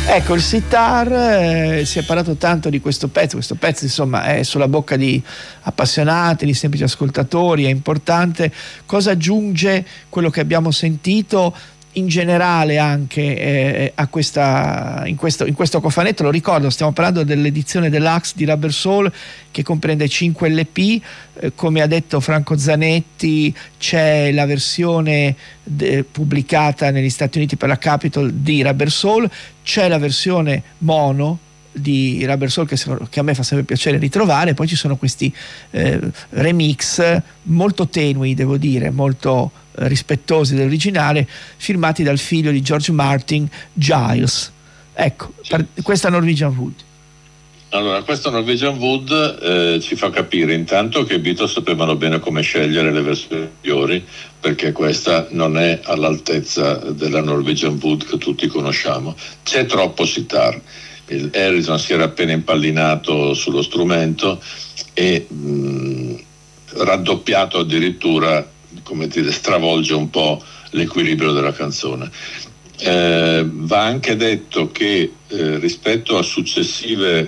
Ecco, il sitar, si è parlato tanto di questo pezzo insomma è sulla bocca di appassionati, di semplici ascoltatori, è importante. Cosa aggiunge quello che abbiamo sentito in generale anche in questo cofanetto? Lo ricordo, stiamo parlando dell'edizione deluxe di Rubber Soul, che comprende 5 LP, come ha detto Franco Zanetti c'è la versione pubblicata negli Stati Uniti per la Capitol di Rubber Soul, c'è la versione mono di Rubber Soul che a me fa sempre piacere ritrovare, poi ci sono questi remix molto tenui, devo dire, molto rispettosi dell'originale, firmati dal figlio di George Martin, Giles. Ecco, sì. Questa Norwegian Wood. Allora, questa Norwegian Wood ci fa capire intanto che i Beatles sapevano bene come scegliere le versioni migliori, perché questa non è all'altezza della Norwegian Wood che tutti conosciamo. C'è troppo sitar. Il Harrison si era appena impallinato sullo strumento e raddoppiato addirittura, come dire, stravolge un po' l'equilibrio della canzone. Va anche detto che rispetto a successivi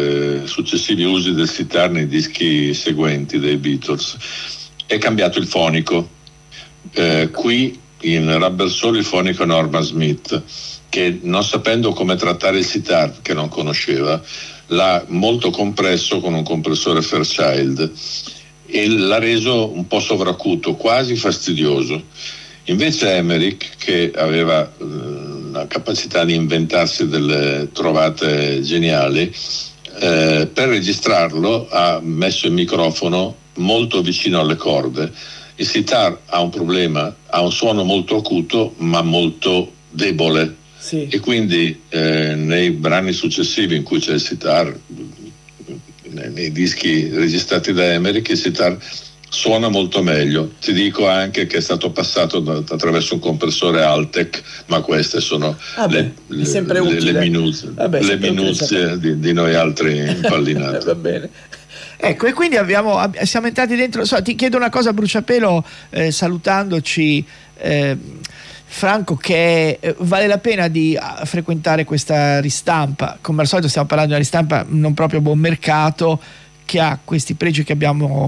usi del sitar nei dischi seguenti dei Beatles è cambiato il fonico. Qui in Rubber Soul il fonico Norman Smith, che non sapendo come trattare il sitar, che non conosceva, l'ha molto compresso con un compressore Fairchild e l'ha reso un po' sovracuto, quasi fastidioso. Invece Emmerich, che aveva la capacità di inventarsi delle trovate geniali, per registrarlo ha messo il microfono molto vicino alle corde. Il sitar ha un problema, ha un suono molto acuto ma molto debole, sì. E quindi nei brani successivi in cui c'è il sitar, nei dischi registrati da Emmerich, il sitar suona molto meglio. Ti dico anche che è stato passato attraverso un compressore Altec, ma queste sono le minuzie di noi altri impallinati. Va bene. Ecco, e quindi siamo entrati dentro. Ti chiedo una cosa a bruciapelo, salutandoci, Franco, che vale la pena di frequentare questa ristampa. Come al solito stiamo parlando di una ristampa non proprio a buon mercato, che ha questi pregi che abbiamo